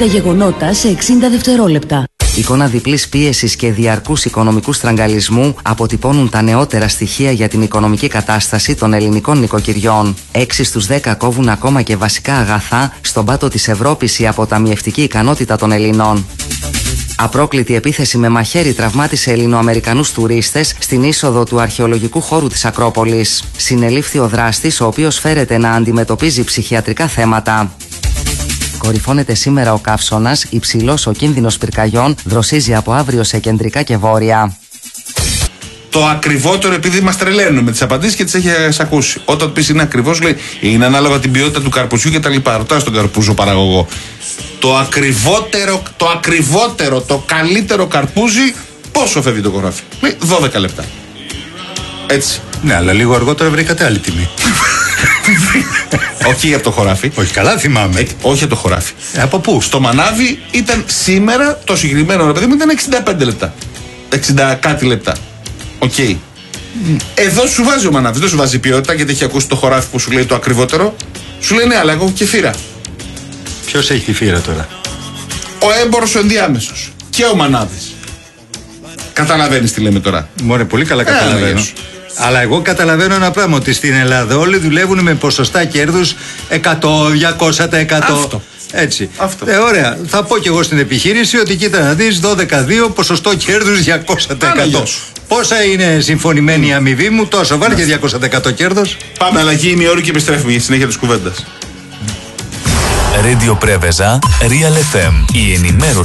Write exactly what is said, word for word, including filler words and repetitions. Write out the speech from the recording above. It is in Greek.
τα γεγονότα σε εξήντα δευτερόλεπτα. Εικόνα διπλής πίεσης και διαρκούς οικονομικού στραγγαλισμού αποτυπώνουν τα νεότερα στοιχεία για την οικονομική κατάσταση των ελληνικών νοικοκυριών. Έξι στους δέκα κόβουν ακόμα και βασικά αγαθά στον πάτο της Ευρώπης η αποταμιευτική ικανότητα των Ελληνών. Απρόκλητη επίθεση με μαχαίρι τραυμάτισε Ελληνοαμερικανούς τουρίστες στην είσοδο του αρχαιολογικού χώρου της Ακρόπολης. Συνελήφθη ο δράστης, ο οποίος φέρεται να αντιμετωπίζει ψυχιατρικά θέματα. Κορυφώνεται σήμερα ο καύσωνας, υψηλός ο κίνδυνος πυρκαγιών, δροσίζει από αύριο σε κεντρικά και βόρεια. Το ακριβότερο, επειδή μας τρελαίνουν με τις απαντήσεις και τις έχεις ακούσει. Όταν πεις είναι ακριβώς, λέει είναι ανάλογα την ποιότητα του καρπουζιού και τα λοιπά. Ρωτάς τον καρπούζο παραγωγό. Το ακριβότερο, το ακριβότερο, το καλύτερο καρπούζι, πόσο φεύγει το χωράφι? Λέει δώδεκα λεπτά. Έτσι. Ναι, αλλά λίγο αργότερα βρήκατε άλλη τιμή. Όχι από το χωράφι. Όχι, καλά θυμάμαι. Ε, όχι από το χωράφι. Ε, από πού? Στο μανάβι ήταν σήμερα το συγκεκριμένο ρε παιδί μου ήταν εξήντα πέντε λεπτά. εξήντα κάτι λεπτά. Οκ. Okay. Mm. Εδώ σου βάζει ο μανάβης, δεν σου βάζει ποιότητα γιατί έχει ακούσει το χωράφι που σου λέει το ακριβότερο. Σου λέει ναι, αλλά εγώ έχω και φύρα. Ποιος έχει τη φύρα τώρα? Ο έμπορος ο ενδιάμεσος. Και ο μανάβης. Καταλαβαίνεις τι λέμε τώρα? Μωρέ, πολύ καλά καταλαβαίνω. Ε, αλλά εγώ καταλαβαίνω ένα πράγμα, ότι στην Ελλάδα όλοι δουλεύουν με ποσοστά κέρδους εκατό με διακόσια τοις εκατό. Αυτό. Έτσι. Αυτό. Ε, ωραία. Θα πω κι εγώ στην επιχείρηση ότι κοίτα να δεις δώδεκα δύο ποσοστό κέρδους διακόσια τοις εκατό. Πόσα είναι συμφωνημένη η αμοιβή μου, τόσο βάλει και διακόσια τοις εκατό κέρδος. Πάμε, αλλαγή ημιώρου και επιστρέφουμε για συνέχεια της κουβέντας. Radio Preveza, Real εφ εμ. Η ενημέρωση